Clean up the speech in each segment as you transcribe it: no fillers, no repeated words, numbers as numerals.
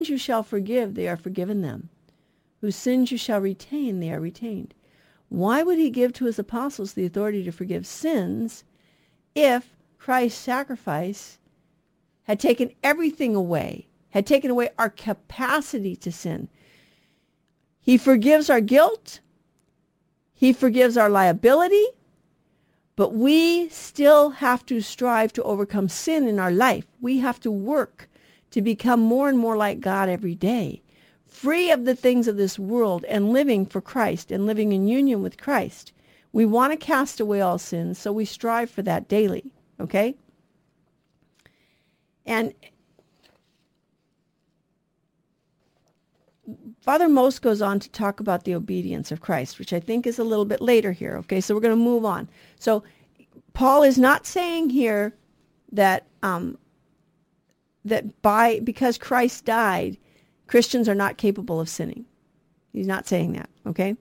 you shall forgive, they are forgiven them. Whose sins you shall retain, they are retained. Why would he give to his apostles the authority to forgive sins if Christ's sacrifice had taken everything away, had taken away our capacity to sin? He forgives our guilt. He forgives our liability. But we still have to strive to overcome sin in our life. We have to work to become more and more like God every day, free of the things of this world and living for Christ and living in union with Christ. We want to cast away all sins, so we strive for that daily, okay? And Father Most goes on to talk about the obedience of Christ, which I think is a little bit later here, okay? So we're going to move on. So Paul is not saying here that because Christ died, Christians are not capable of sinning. He's not saying that, okay?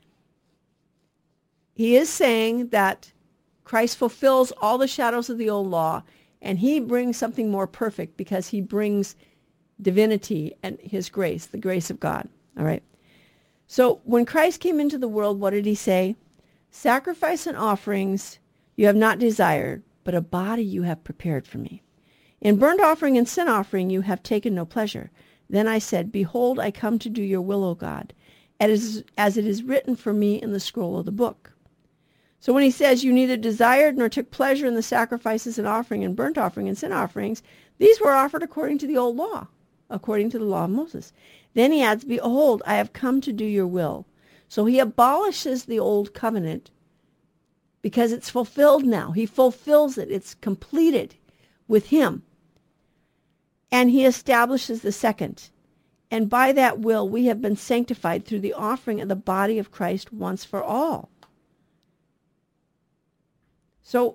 He is saying that Christ fulfills all the shadows of the old law, and he brings something more perfect because he brings divinity and his grace, the grace of God, all right? So when Christ came into the world, what did he say? Sacrifice and offerings you have not desired, but a body you have prepared for me. In burnt offering and sin offering you have taken no pleasure. Then I said, behold, I come to do your will, O God, as it is written for me in the scroll of the book. So when he says you neither desired nor took pleasure in the sacrifices and offering and burnt offering and sin offerings, these were offered according to the old law, according to the law of Moses. Then he adds, behold, I have come to do your will. So he abolishes the old covenant because it's fulfilled now. He fulfills it. It's completed with him. And he establishes the second. And by that will, we have been sanctified through the offering of the body of Christ once for all. So,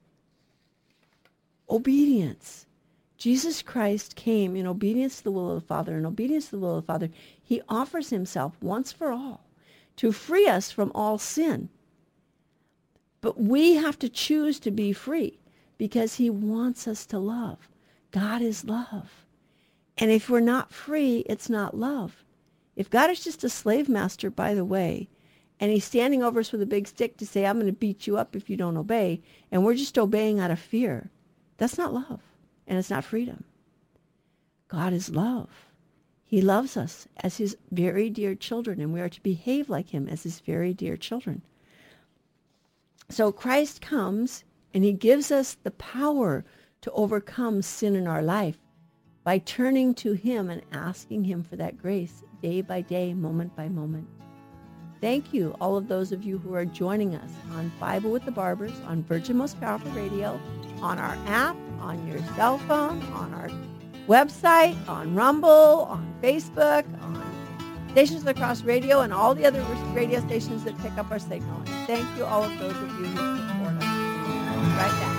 obedience. Jesus Christ came in obedience to the will of the Father. In obedience to the will of the Father, he offers himself once for all to free us from all sin. But we have to choose to be free because he wants us to love. God is love. And if we're not free, it's not love. If God is just a slave master, by the way, and he's standing over us with a big stick to say, I'm going to beat you up if you don't obey, and we're just obeying out of fear, that's not love, and it's not freedom. God is love. He loves us as his very dear children, and we are to behave like him as his very dear children. So Christ comes, and he gives us the power to overcome sin in our life by turning to him and asking him for that grace day by day, moment by moment. Thank you, all of those of you who are joining us on Bible with the Barbers, on Virgin Most Powerful Radio, on our app, on your cell phone, on our website, on Rumble, on Facebook, on Stations Across Radio, and all the other radio stations that pick up our signal. And thank you, all of those of you who support us. Right back.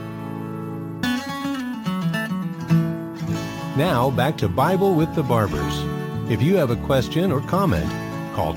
Now, back to Bible with the Barbers. If you have a question or comment, call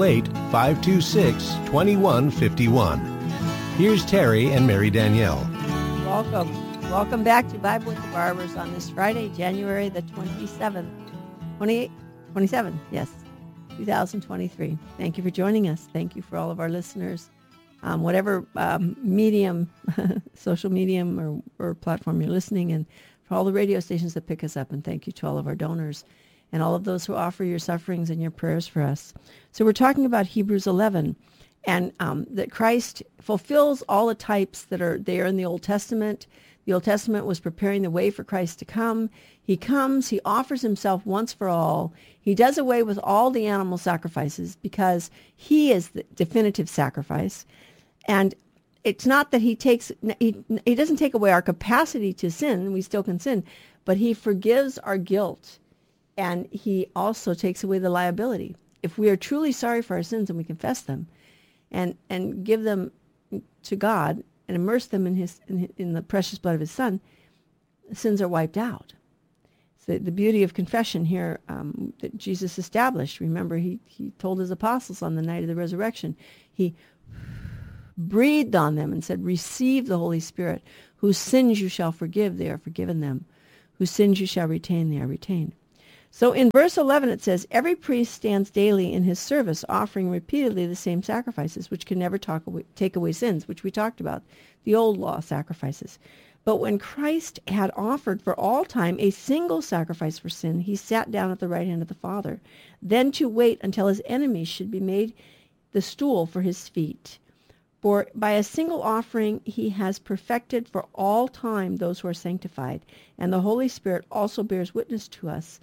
888-526-2151. Here's Terry and Mary Danielle. Welcome. Welcome back to Bible with the Barbers on this Friday, January the 27th. 27, yes, 2023. Thank you for joining us. Thank you for all of our listeners. Whatever medium, social medium or platform you're listening, and for all the radio stations that pick us up, and thank you to all of our donors and all of those who offer your sufferings and your prayers for us. So we're talking about Hebrews 11, and that Christ fulfills all the types that are there in the Old Testament. The Old Testament was preparing the way for Christ to come. He comes, he offers himself once for all. He does away with all the animal sacrifices because he is the definitive sacrifice. And it's not that he doesn't take away our capacity to sin. We still can sin, but he forgives our guilt, and he also takes away the liability. If we are truly sorry for our sins and we confess them and give them to God and immerse them in the precious blood of his Son, sins are wiped out. So the beauty of confession here that Jesus established. Remember, he told his apostles on the night of the resurrection, he breathed on them and said, receive the Holy Spirit. Whose sins you shall forgive, they are forgiven them. Whose sins you shall retain, they are retained. So in verse 11 it says, every priest stands daily in his service, offering repeatedly the same sacrifices, which can never take away sins, which we talked about, the old law sacrifices. But when Christ had offered for all time a single sacrifice for sin, he sat down at the right hand of the Father, then to wait until his enemies should be made the stool for his feet. For by a single offering he has perfected for all time those who are sanctified, and the Holy Spirit also bears witness to us,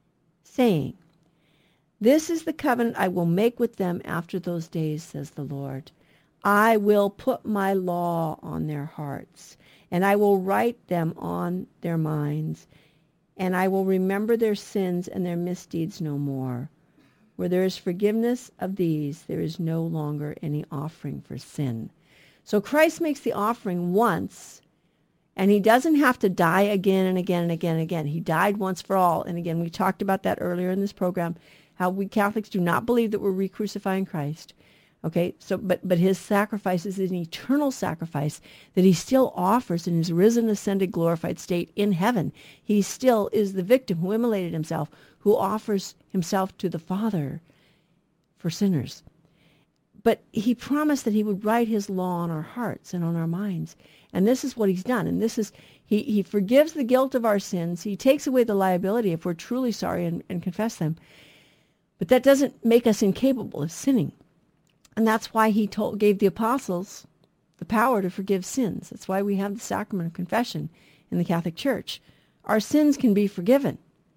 saying, this is the covenant I will make with them after those days, says the Lord. I will put my law on their hearts, and I will write them on their minds, and I will remember their sins and their misdeeds no more. Where there is forgiveness of these, there is no longer any offering for sin. So Christ makes the offering once, and he doesn't have to die again and again and again and again. He died once for all. And again, we talked about that earlier in this program, how we Catholics do not believe that we're re-crucifying Christ. Okay, so but his sacrifice is an eternal sacrifice that he still offers in his risen, ascended, glorified state in heaven. He still is the victim who immolated himself, who offers himself to the Father for sinners. But he promised that he would write his law on our hearts and on our minds. And this is what he's done. And this is, he forgives the guilt of our sins. He takes away the liability if we're truly sorry and confess them. But that doesn't make us incapable of sinning. And that's why he gave the apostles the power to forgive sins. That's why we have the sacrament of confession in the Catholic Church. Our sins can be forgiven.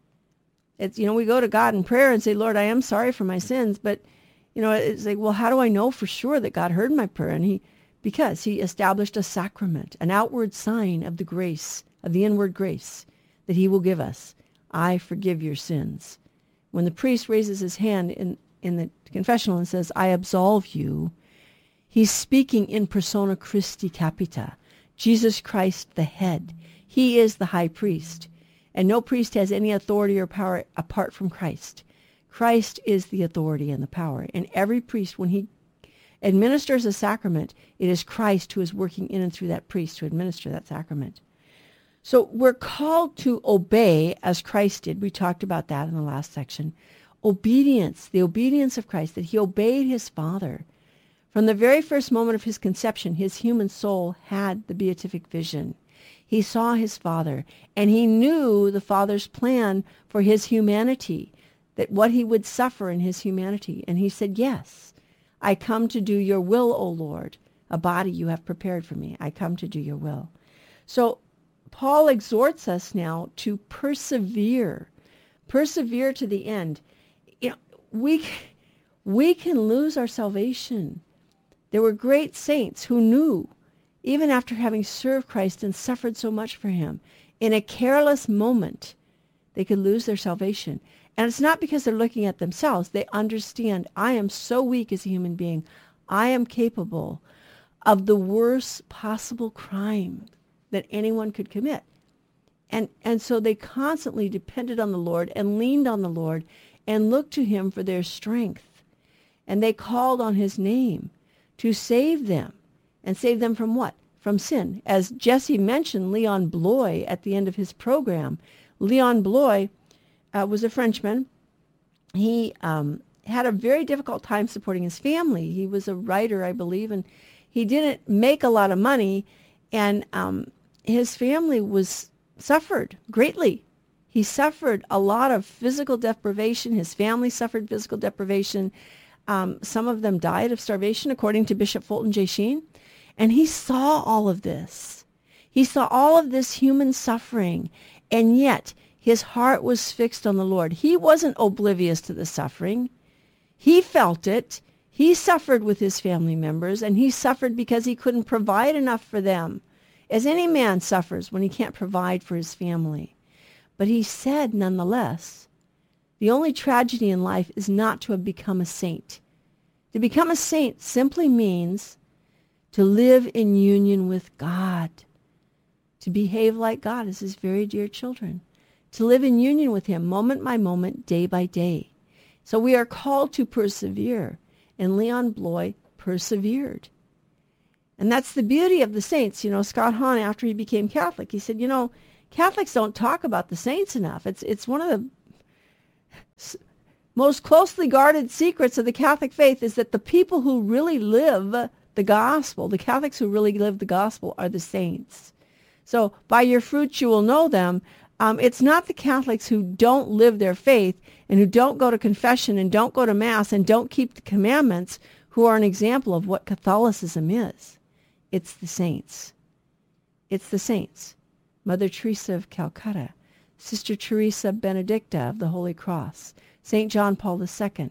It's, we go to God in prayer and say, Lord, I am sorry for my sins. But, it's like, well, how do I know for sure that God heard my prayer? And because he established a sacrament, an outward sign of the grace, of the inward grace that he will give us. I forgive your sins. When the priest raises his hand in the confessional and says, I absolve you, he's speaking in persona Christi capita, Jesus Christ the head. He is the high priest, and no priest has any authority or power apart from Christ. Christ is the authority and the power, and every priest, when he administers a sacrament, it is Christ who is working in and through that priest to administer that sacrament. So we're called to obey as Christ did. We talked about that in the last section. Obedience, the obedience of Christ, that he obeyed his Father. From the very first moment of his conception, his human soul had the beatific vision. He saw his Father, and he knew the Father's plan for his humanity, that what he would suffer in his humanity. And he said, yes, I come to do your will, O Lord, a body you have prepared for me. I come to do your will. So Paul exhorts us now to persevere to the end. We can lose our salvation. There were great saints who knew, even after having served Christ and suffered so much for him, in a careless moment, they could lose their salvation. And it's not because they're looking at themselves. They understand, I am so weak as a human being. I am capable of the worst possible crime that anyone could commit. And so they constantly depended on the Lord and leaned on the Lord and looked to him for their strength. And they called on his name to save them. And save them from what? From sin. As Jesse mentioned, Leon Bloy at the end of his program. Leon Bloy was a Frenchman. He had a very difficult time supporting his family. He was a writer, I believe, and he didn't make a lot of money. And his family suffered greatly. He suffered a lot of physical deprivation. His family suffered physical deprivation. Some of them died of starvation, according to Bishop Fulton J. Sheen. And he saw all of this. He saw all of this human suffering, and yet his heart was fixed on the Lord. He wasn't oblivious to the suffering. He felt it. He suffered with his family members, and he suffered because he couldn't provide enough for them, as any man suffers when he can't provide for his family. But he said, nonetheless, the only tragedy in life is not to have become a saint. To become a saint simply means to live in union with God, to behave like God as his very dear children, to live in union with him moment by moment, day by day. So we are called to persevere, and Leon Bloy persevered. And that's the beauty of the saints. Scott Hahn, after he became Catholic, he said, Catholics don't talk about the saints enough. It's one of most closely guarded secrets of the Catholic faith is that the people who really live the gospel, the Catholics who really live the gospel, are the saints. So by your fruits you will know them. It's not the Catholics who don't live their faith and who don't go to confession and don't go to Mass and don't keep the commandments who are an example of what Catholicism is. It's the saints. It's the saints. Mother Teresa of Calcutta, Sister Teresa Benedicta of the Holy Cross, St. John Paul II,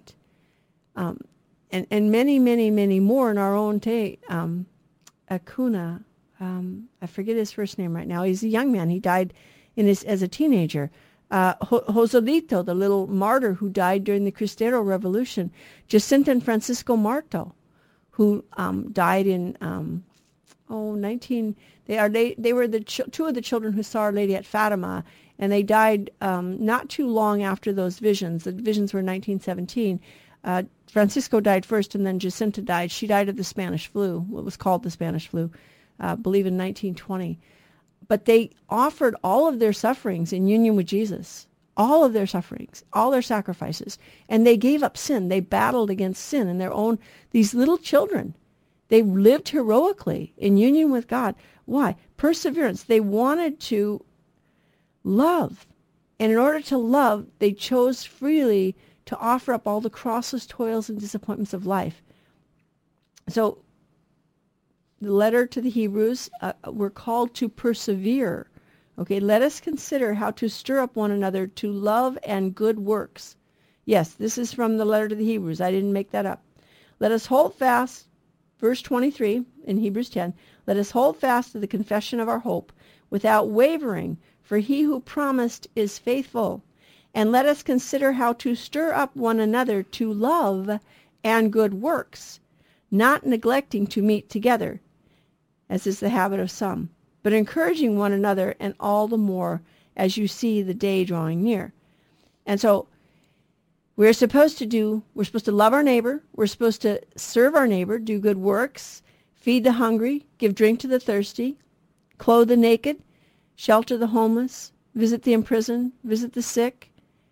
and many, many, many more in our own day. Acuna, I forget his first name right now. He's a young man. He died as a teenager. Joselito, the little martyr who died during the Cristero Revolution. Jacinta and Francisco Marto, who died in 19. They were the two of the children who saw Our Lady at Fatima, and they died not too long after those visions. The visions were in 1917. Francisco died first, and then Jacinta died. She died of the Spanish flu, what was called the Spanish flu, I believe in 1920. But they offered all of their sufferings in union with Jesus, all of their sufferings, all their sacrifices, and they gave up sin. They battled against sin in their own, these little children. They lived heroically in union with God. Why? Perseverance. They wanted to love. And in order to love, they chose freely to offer up all the crosses, toils, and disappointments of life. So the letter to the Hebrews, we're called to persevere. Okay, let us consider how to stir up one another to love and good works. Yes, this is from the letter to the Hebrews. I didn't make that up. Let us hold fast, verse 23 in Hebrews 10, let us hold fast to the confession of our hope without wavering, for he who promised is faithful. And let us consider how to stir up one another to love and good works, not neglecting to meet together, as is the habit of some, but encouraging one another, and all the more as you see the day drawing near. And so we're supposed to love our neighbor, we're supposed to serve our neighbor, do good works, feed the hungry, give drink to the thirsty, clothe the naked, shelter the homeless, visit the imprisoned, visit the sick,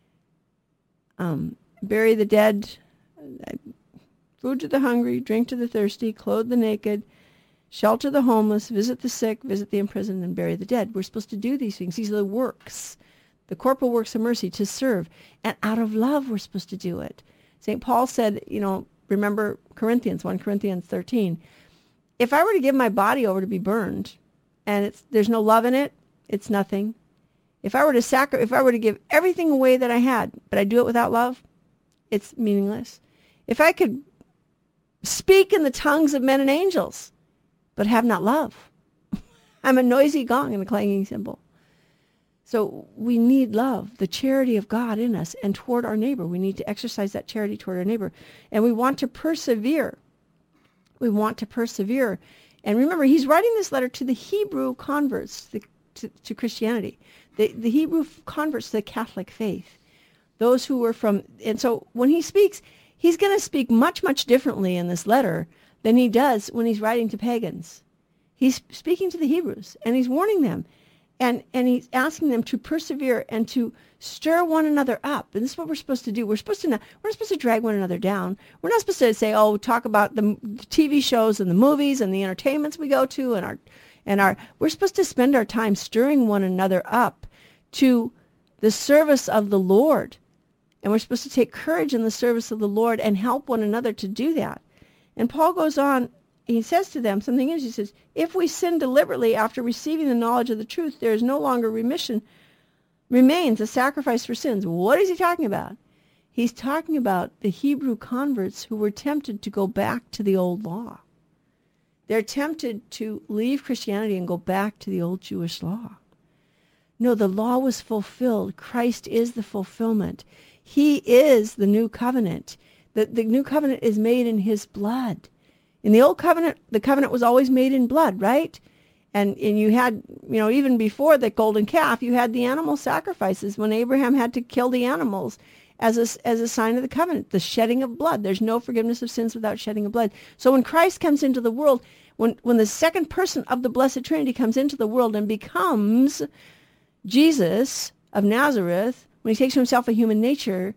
bury the dead, food to the hungry, drink to the thirsty, clothe the naked, shelter the homeless, visit the sick, visit the imprisoned, and bury the dead. We're supposed to do these things. These are the works, the corporal works of mercy, to serve. And out of love, we're supposed to do it. St. Paul said, remember 1 Corinthians 13, if I were to give my body over to be burned, and there's no love in it, it's nothing. If I were to give everything away that I had, but I do it without love, it's meaningless. If I could speak in the tongues of men and angels, but have not love, I'm a noisy gong and a clanging cymbal. So we need love, the charity of God in us and toward our neighbor. We need to exercise that charity toward our neighbor. And we want to persevere. We want to persevere. And remember, he's writing this letter to the Hebrew converts to Christianity, the Hebrew converts to the Catholic faith, those who were from, and so when he speaks, he's going to speak much, much differently in this letter than he does when he's writing to pagans. He's speaking to the Hebrews, and he's warning them, and he's asking them to persevere and to stir one another up. And this is what we're supposed to do. We're not supposed to drag one another down. We're not supposed to say, talk about the TV shows and the movies and the entertainments we go to we're supposed to spend our time stirring one another up to the service of the Lord. And we're supposed to take courage in the service of the Lord and help one another to do that. And Paul goes on, he says to them, he says, if we sin deliberately after receiving the knowledge of the truth, there is no longer remission, remains a sacrifice for sins. What is he talking about? He's talking about the Hebrew converts who were tempted to go back to the old law. They're tempted to leave Christianity and go back to the old Jewish law. No, the law was fulfilled. Christ is the fulfillment. He is the new covenant. The new covenant is made in his blood. In the old covenant, the covenant was always made in blood, right? And you had, even before the golden calf, you had the animal sacrifices when Abraham had to kill the animals as a sign of the covenant, the shedding of blood. There's no forgiveness of sins without shedding of blood. So when Christ comes into the world, when the second person of the Blessed Trinity comes into the world and becomes Jesus of Nazareth, when he takes to himself a human nature,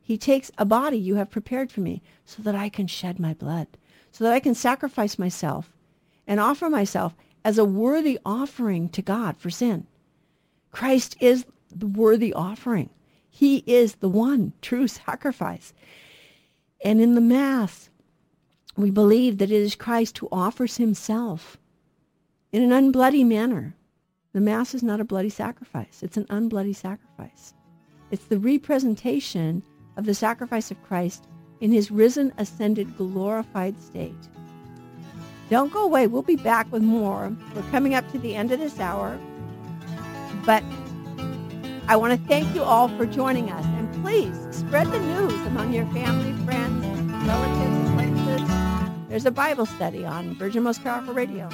He takes a body you have prepared for me so that I can shed my blood, so that I can sacrifice myself and offer myself as a worthy offering to God for sin. Christ is the worthy offering. He is the one true sacrifice. And in the Mass, we believe that it is Christ who offers himself in an unbloody manner. The Mass is not a bloody sacrifice. It's an unbloody sacrifice. It's the representation of the sacrifice of Christ in his risen, ascended, glorified state. Don't go away. We'll be back with more. We're coming up to the end of this hour. But I want to thank you all for joining us. And please spread the news among your family, friends, relatives, acquaintances. There's a Bible study on Virgin Most Powerful Radio.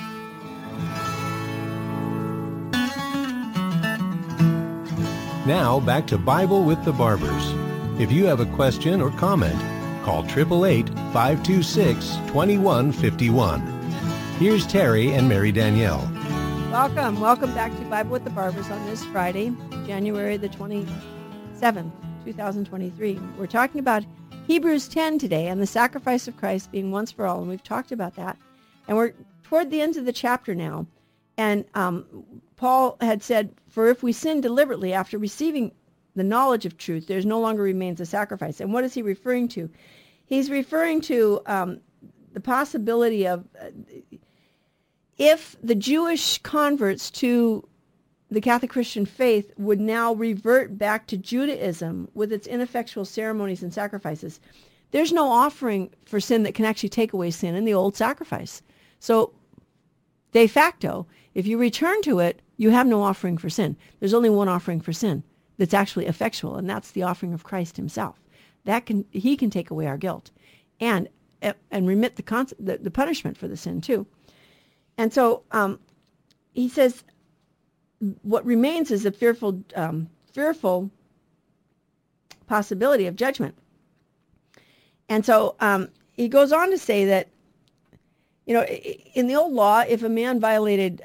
Now back to Bible with the Barbers. If you have a question or comment, call 888-526-2151. Here's Terry and Mary Danielle. Welcome back to Bible with the Barbers on this Friday, January the 27th, 2023. We're talking about Hebrews 10 today and the sacrifice of Christ being once for all, and we've talked about that. And we're toward the end of the chapter now, and Paul had said, for if we sin deliberately after receiving the knowledge of truth, there's no longer remains a sacrifice. And what is he referring to? He's referring to the possibility of if the Jewish converts to the Catholic Christian faith would now revert back to Judaism with its ineffectual ceremonies and sacrifices, there's no offering for sin that can actually take away sin in the old sacrifice. So de facto, if you return to it, you have no offering for sin. There's only one offering for sin that's actually effectual, and that's the offering of Christ himself. He can take away our guilt and remit the punishment for the sin too. And so he says, what remains is a fearful possibility of judgment. And so he goes on to say that, in the old law, if a man violated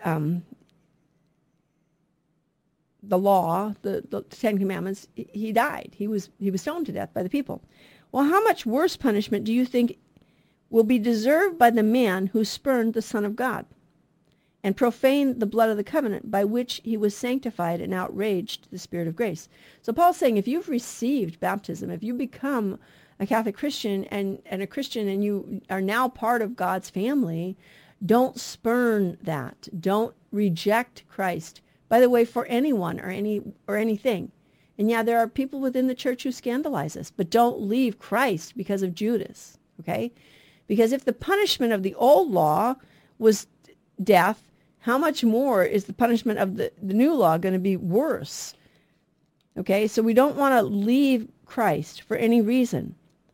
the law, the Ten Commandments, he died. He was stoned to death by the people. Well, how much worse punishment do you think will be deserved by the man who spurned the Son of God and profaned the blood of the covenant by which he was sanctified and outraged the Spirit of grace? So Paul's saying, if you've received baptism, if you become a Catholic Christian and a Christian and you are now part of God's family, don't spurn that. Don't reject Christ, by the way, for anyone or anything. And yeah, there are people within the church who scandalize us, but don't leave Christ because of Judas, okay? Because if the punishment of the old law was death, how much more is the punishment of the new law going to be worse? Okay, so we don't want to leave Christ for any reason.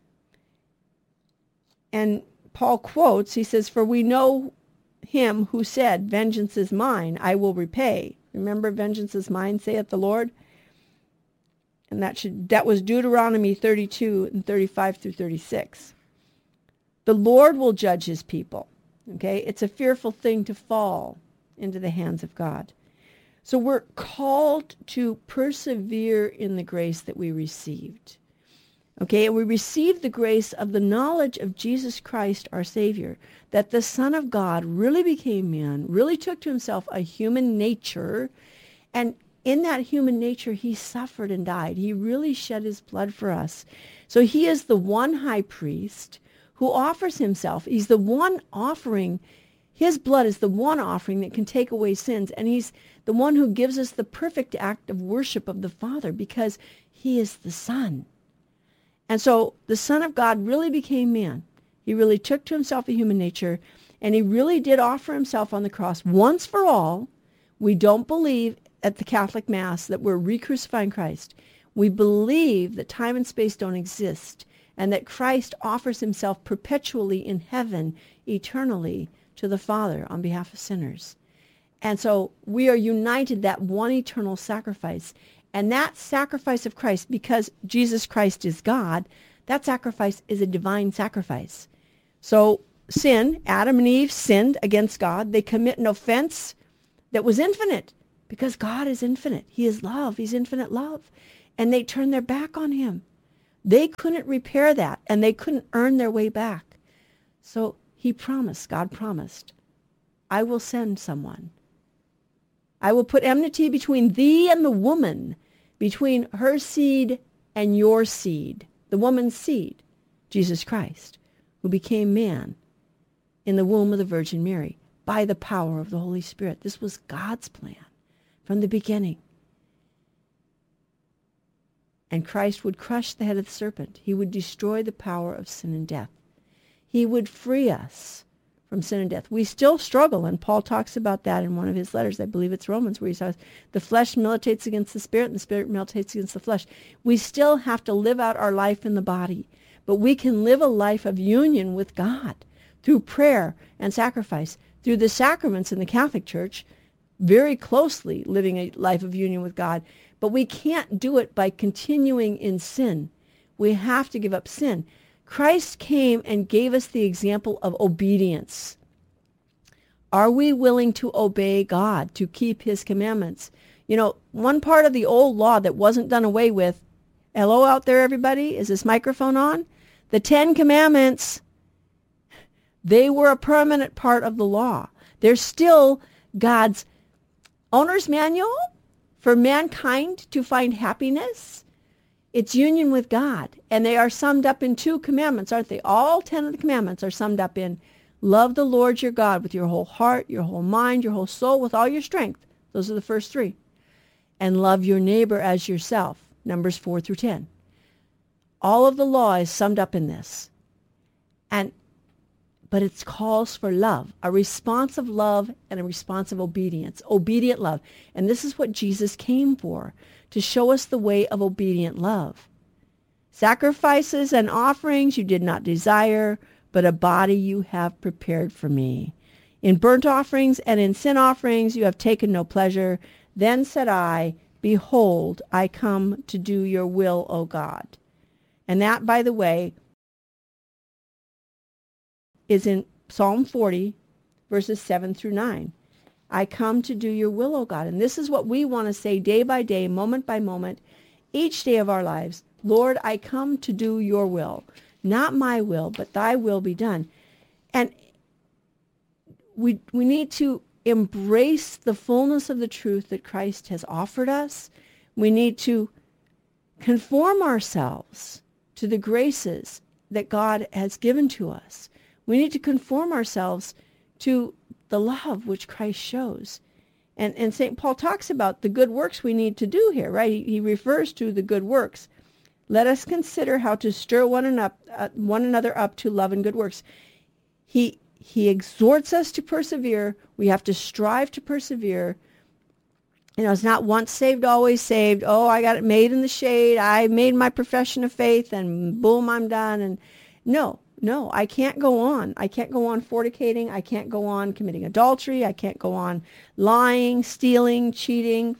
And Paul quotes, he says, for we know him who said, vengeance is mine, I will repay. Remember, vengeance is mine, saith the Lord. And that was Deuteronomy 32 and 35 through 36. The Lord will judge his people. Okay, it's a fearful thing to fall into the hands of God. So we're called to persevere in the grace that we received. Okay, and we received the grace of the knowledge of Jesus Christ, our Savior, that the Son of God really became man, really took to himself a human nature, and in that human nature, he suffered and died. He really shed his blood for us. So he is the one high priest who offers himself. He's the one offering. His blood is the one offering that can take away sins. And he's the one who gives us the perfect act of worship of the Father because he is the Son. And so the Son of God really became man. He really took to himself a human nature, and he really did offer himself on the cross once for all. We don't believe at the Catholic Mass that we're re-crucifying Christ. We believe that time and space don't exist, and that Christ offers himself perpetually in heaven, eternally, to the Father on behalf of sinners. And so we are united, that one eternal sacrifice. And that sacrifice of Christ, because Jesus Christ is God, that sacrifice is a divine sacrifice. So sin, Adam and Eve sinned against God. They commit an offense that was infinite because God is infinite. He is love. He's infinite love. And they turn their back on him. They couldn't repair that, and they couldn't earn their way back. So he promised, God promised, I will send someone. I will put enmity between thee and the woman, between her seed and your seed, the woman's seed, Jesus Christ, who became man in the womb of the Virgin Mary by the power of the Holy Spirit. This was God's plan from the beginning. And Christ would crush the head of the serpent. He would destroy the power of sin and death. He would free us from sin and death. We still struggle, and Paul talks about that in one of his letters. I believe it's Romans, where he says, the flesh militates against the spirit, and the spirit militates against the flesh. We still have to live out our life in the body, but we can live a life of union with God through prayer and sacrifice, through the sacraments in the Catholic Church, very closely living a life of union with God. But we can't do it by continuing in sin. We have to give up sin. Christ came and gave us the example of obedience. Are we willing to obey God, to keep his commandments? You know, one part of the old law that wasn't done away with, hello out there everybody, is this microphone on? The 10 Commandments, they were a permanent part of the law. They're still God's owner's manual for mankind to find happiness. It's union with God. And they are summed up in 2 commandments, aren't they? All 10 of the commandments are summed up in love the Lord your God with your whole heart, your whole mind, your whole soul, with all your strength. Those are the first 3. And love your neighbor as yourself. Numbers 4 through 10. All of the law is summed up in this. But it calls for love, a response of love and a response of obedience, obedient love. And this is what Jesus came for, to show us the way of obedient love. Sacrifices and offerings you did not desire, but a body you have prepared for me. In burnt offerings and in sin offerings you have taken no pleasure. Then said I, behold, I come to do your will, O God. And that, by the way, is in Psalm 40, verses 7 through 9. I come to do your will, O God. And this is what we want to say day by day, moment by moment, each day of our lives. Lord, I come to do your will. Not my will, but thy will be done. And we need to embrace the fullness of the truth that Christ has offered us. We need to conform ourselves to the graces that God has given to us. We need to conform ourselves to the love which Christ shows. And St. Paul talks about the good works we need to do here, right? He refers to the good works. Let us consider how to stir one another up to love and good works. He exhorts us to persevere. We have to strive to persevere. You know, it's not once saved, always saved. Oh, I got it made in the shade. I made my profession of faith and boom, I'm done. And no, I can't go on. I can't go on fornicating. I can't go on committing adultery. I can't go on lying, stealing, cheating,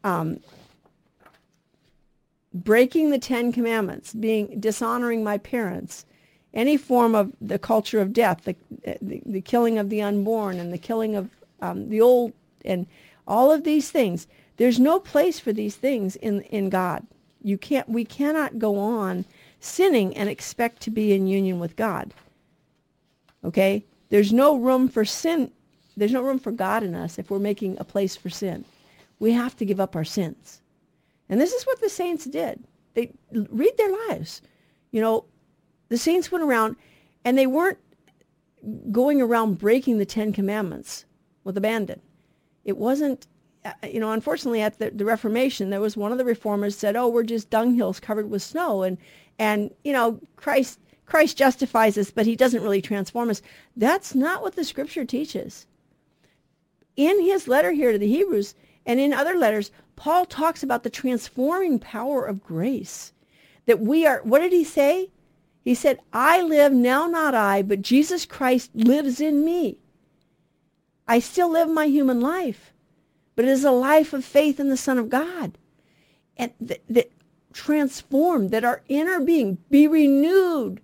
breaking the 10 Commandments, dishonoring my parents, any form of the culture of death, the killing of the unborn and the killing of the old, and all of these things. There's no place for these things in God. We cannot go on sinning and expect to be in union with God. Okay? There's no room for sin. There's no room for God in us if we're making a place for sin. We have to give up our sins. And this is what the saints did. They read their lives. You know, the saints went around, and they weren't going around breaking the 10 Commandments with abandon. It wasn't, unfortunately at the Reformation, there was one of the reformers said, oh, we're just dunghills covered with snow. And Christ justifies us, but he doesn't really transform us. That's not what the scripture teaches. In his letter here to the Hebrews and in other letters, Paul talks about the transforming power of grace. That we are, what did he say? He said, I live, now not I, but Jesus Christ lives in me. I still live my human life, but it is a life of faith in the Son of God. And that transformed, that our inner being be renewed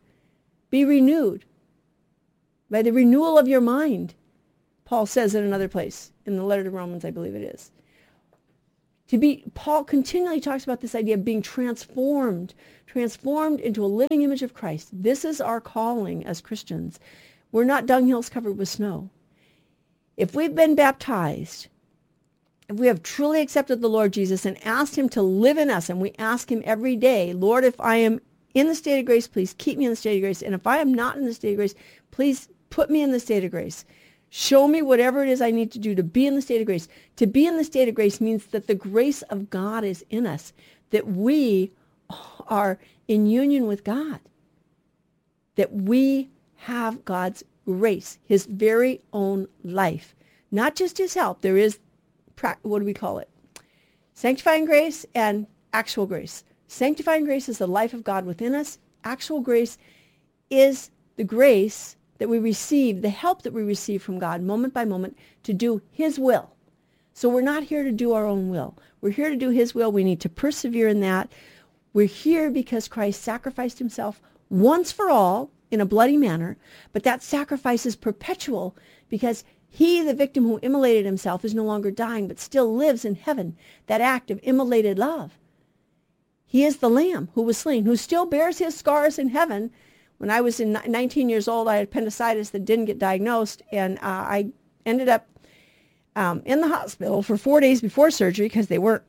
by the renewal of your mind. Paul says in another place, in the letter to Romans, I believe it is. Paul continually talks about this idea of being transformed into a living image of Christ. This is our calling as Christians. We're not dunghills covered with snow. If we've been baptized, if we have truly accepted the Lord Jesus and asked him to live in us, and we ask him every day, Lord, if I am in the state of grace, please keep me in the state of grace. And if I am not in the state of grace, please put me in the state of grace. Show me whatever it is I need to do to be in the state of grace. To be in the state of grace means that the grace of God is in us, that we are in union with God, that we have God's grace, his very own life, not just his help. There is, what do we call it? Sanctifying grace and actual grace. Sanctifying grace is the life of God within us. Actual grace is the grace that we receive, the help that we receive from God moment by moment to do his will. So we're not here to do our own will. We're here to do his will. We need to persevere in that. We're here because Christ sacrificed himself once for all in a bloody manner, but that sacrifice is perpetual because he, the victim who immolated himself, is no longer dying, but still lives in heaven, that act of immolated love. He is the Lamb who was slain, who still bears his scars in heaven. When I was 19 years old, I had appendicitis that didn't get diagnosed, and I ended up in the hospital for 4 days before surgery because they weren't,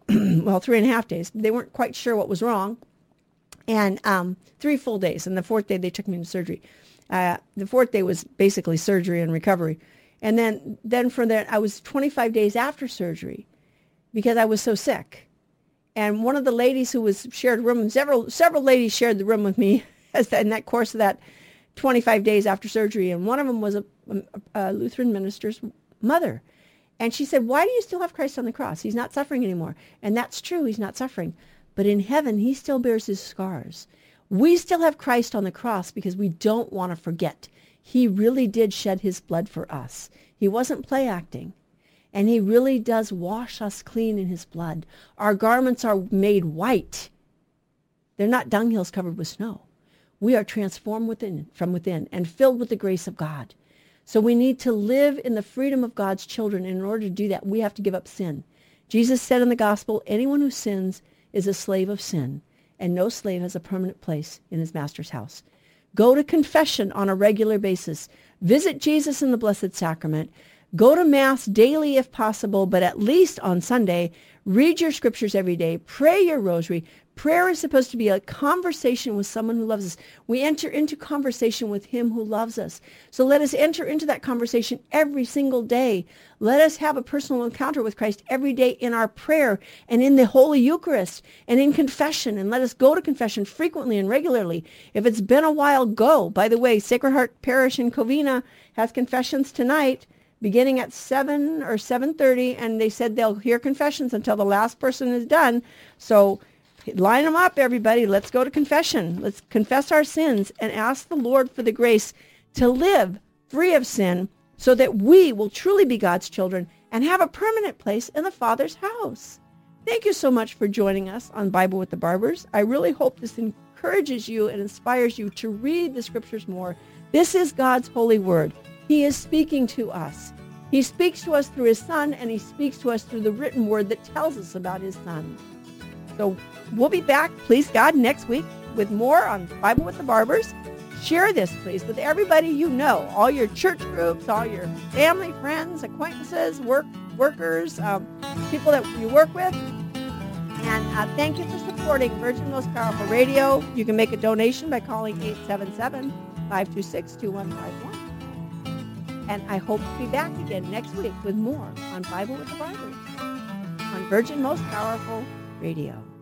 3.5 days. They weren't quite sure what was wrong, and 3 full days. And the 4th day, they took me to surgery. The 4th day was basically surgery and recovery. And then from there, I was 25 days after surgery because I was so sick. And one of the ladies who shared a room, several ladies shared the room with me in that course of that 25 days after surgery. And one of them was a Lutheran minister's mother. And she said, why do you still have Christ on the cross? He's not suffering anymore. And that's true. He's not suffering. But in heaven, he still bears his scars. We still have Christ on the cross because we don't want to forget. He really did shed his blood for us. He wasn't play acting. And he really does wash us clean in his blood. Our garments are made white. They're not dunghills covered with snow. We are transformed from within and filled with the grace of God. So we need to live in the freedom of God's children. And in order to do that, we have to give up sin. Jesus said in the gospel, anyone who sins is a slave of sin, and no slave has a permanent place in his master's house. Go to confession on a regular basis. Visit Jesus in the Blessed Sacrament. Go to Mass daily if possible, but at least on Sunday. Read your scriptures every day. Pray your rosary. Prayer is supposed to be a conversation with someone who loves us. We enter into conversation with him who loves us. So let us enter into that conversation every single day. Let us have a personal encounter with Christ every day in our prayer and in the Holy Eucharist and in confession. And let us go to confession frequently and regularly. If it's been a while, go. By the way, Sacred Heart Parish in Covina has confessions tonight, beginning at 7 or 7:30, and they said they'll hear confessions until the last person is done. So line them up, everybody. Let's go to confession. Let's confess our sins and ask the Lord for the grace to live free of sin so that we will truly be God's children and have a permanent place in the Father's house. Thank you so much for joining us on Bible with the Barbers. I really hope this encourages you and inspires you to read the scriptures more. This is God's holy word. He is speaking to us. He speaks to us through his Son, and he speaks to us through the written word that tells us about his Son. So we'll be back, please God, next week with more on Bible with the Barbers. Share this, please, with everybody you know, all your church groups, all your family, friends, acquaintances, workers, people that you work with. And thank you for supporting Virgin Most Powerful Radio. You can make a donation by calling 877-526-2151. And I hope to be back again next week with more on Bible with the Barbers on Virgin Most Powerful Radio.